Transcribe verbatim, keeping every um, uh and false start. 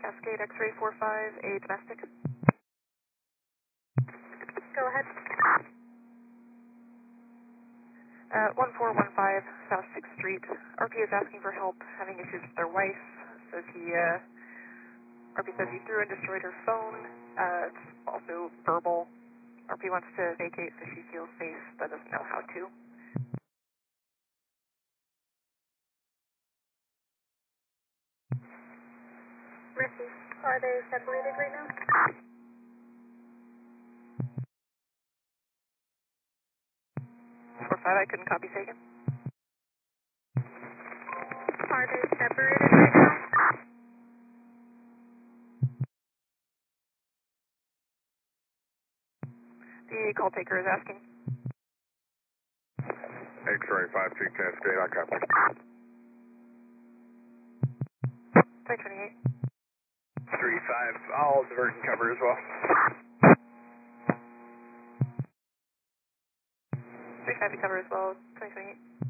Cascade X-ray four five, a domestic. Go ahead. Uh, one four one five South sixth Street. R P is asking for help having issues with their wife. Says he, uh, R P says he threw and destroyed her phone. Uh, it's also verbal. R P wants to vacate so she feels safe, but doesn't know how to. Ricky, are they separated right now? four five, I couldn't copy Sagan. Are they separated right now? The call taker is asking. X-ray five two Cascade, I copy. three twenty-eight. three five, I'll divert and cover as well. three five to cover as well, twenty twenty-eight.